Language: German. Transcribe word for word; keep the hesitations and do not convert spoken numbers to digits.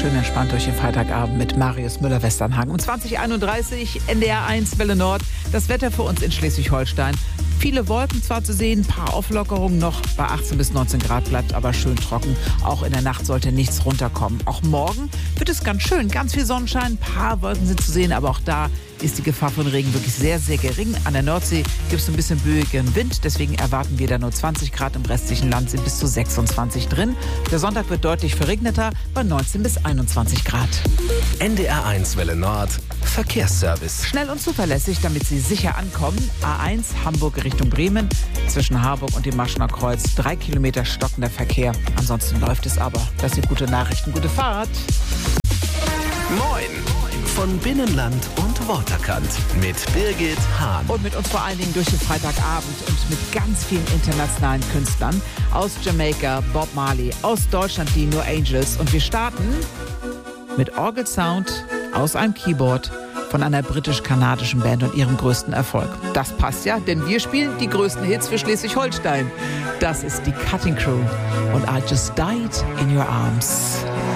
schön entspannt durch den Freitagabend mit Marius Müller-Westernhagen. Um zwanzig Uhr einunddreißig, N D R eins, Welle Nord. Das Wetter für uns in Schleswig-Holstein. Viele Wolken zwar zu sehen, ein paar Auflockerungen noch. Bei achtzehn bis neunzehn Grad bleibt aber schön trocken. Auch in der Nacht sollte nichts runterkommen. Auch morgen wird es ganz schön. Ganz viel Sonnenschein, ein paar Wolken sind zu sehen, aber auch da ist die Gefahr von Regen wirklich sehr, sehr gering. An der Nordsee gibt es ein bisschen böigen Wind. Deswegen erwarten wir da nur zwanzig Grad. Im restlichen Land sind bis zu sechsundzwanzig drin. Der Sonntag wird deutlich verregneter bei neunzehn bis einundzwanzig Grad. N D R eins Welle Nord Verkehrsservice. Schnell und zuverlässig, damit Sie sicher ankommen. A eins Hamburg Richtung Bremen. Zwischen Harburg und dem Maschener Kreuz drei Kilometer stockender Verkehr. Ansonsten läuft es aber. Das sind gute Nachrichten. Gute Fahrt. Moin von Binnenland und Waterkant mit Birgit Hahn. Und mit uns vor allen Dingen durch den Freitagabend und mit ganz vielen internationalen Künstlern. Aus Jamaika, Bob Marley, aus Deutschland die No Angels. Und wir starten mit Orgelsound aus einem Keyboard von einer britisch-kanadischen Band und ihrem größten Erfolg. Das passt ja, denn wir spielen die größten Hits für Schleswig-Holstein. Das ist die Cutting Crew und I Just Died in Your Arms.